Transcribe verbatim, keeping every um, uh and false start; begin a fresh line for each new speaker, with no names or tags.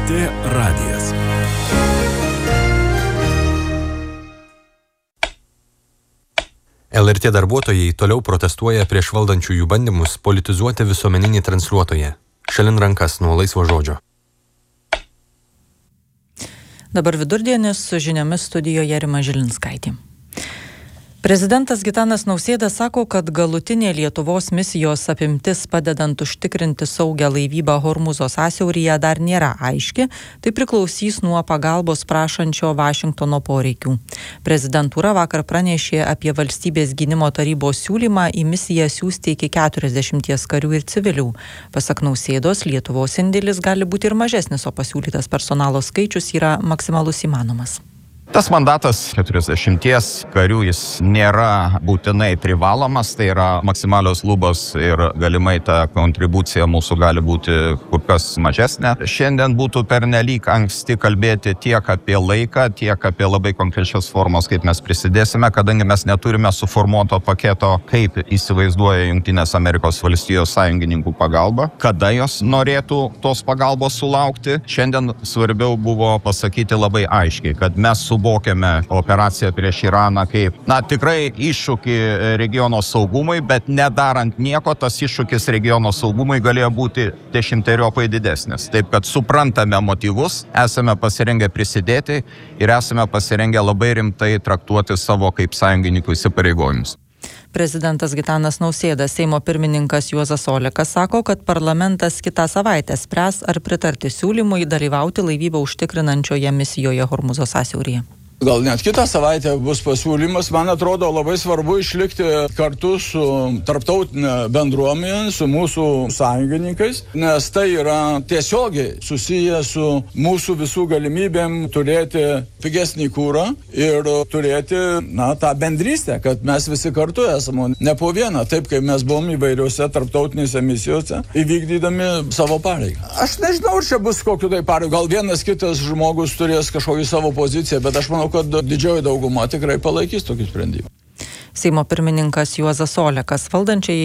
T radijas.
L R T darbuotojai toliau protestuoja prieš valdančiųjų bandymus politizuoti visuomeninį transliuotoją. Šalin rankas nuo laisvo žodžio.
Dabar vidurdienis su žiniomis studijoje Rima Žilinskaitė. Prezidentas Gitanas Nausėda sako, kad galutinė Lietuvos misijos apimtis padedant užtikrinti saugią laivybą Hormūzo sąsiauryje dar nėra aiški, tai priklausys nuo pagalbos prašančio Vašingtono poreikių. Prezidentūra vakar pranešė apie valstybės gynimo tarybos siūlymą į misiją siųsti iki keturiasdešimties karių ir civilių. Pasak Nausėdos, Lietuvos indėlis gali būti ir mažesnis, o pasiūlytas personalo skaičius yra maksimalus įmanomas.
Tas mandatas keturiasdešimties karių jis nėra būtinai privalomas, tai yra maksimalios lubos ir galimai ta kontribucija mūsų gali būti kur kas mažesnė. Šiandien būtų pernelyg anksti kalbėti tiek apie laiką, tiek apie labai konkrečias formas, kaip mes prisidėsime, kadangi mes neturime suformuoto paketo, kaip įsivaizduoja Jungtinės Amerikos valstijos sąjungininkų pagalba, kada jos norėtų tos pagalbos sulaukti. Šiandien svarbiau buvo pasakyti labai aiškiai, kad mes su suvokiame operaciją prieš Iraną kaip, na, tikrai iššūkį regiono saugumui, bet nedarant nieko, tas iššūkis regiono saugumui galėjo būti dešimteriopai didesnis. Taip, kad suprantame motyvus, esame pasirengę prisidėti ir esame pasirengę labai rimtai traktuoti savo kaip sąjungininkų įsipareigojimus.
Prezidentas Gitanas Nausėda, Seimo pirmininkas Juozas Olekas sako, kad parlamentas kitą savaitę spręs, ar pritarti siūlymui dalyvauti laivybą užtikrinančioje misijoje Hormūzo sąsiauryje.
Gal net kitą savaitę bus pasiūlymas. Man atrodo labai svarbu išlikti kartu su tarptautinė bendruomenė, su mūsų sąjungininkais, nes tai yra tiesiogiai susiję su mūsų visų galimybėm turėti pigesnį kūrą ir turėti, na, tą bendrystę, kad mes visi kartu esame, ne po vieną, taip kaip mes buvom įvairiuose tarptautinėse misijose, įvykdydami savo pareigą. Aš nežinau, ar čia bus kokiu tai pareigu. Gal vienas kitas žmogus turės kažkokį savo poziciją, bet aš manau, kad didžioji dauguma tikrai palaikys tokį sprendimą.
Seimo pirmininkas Juozas Olekas, valdančiai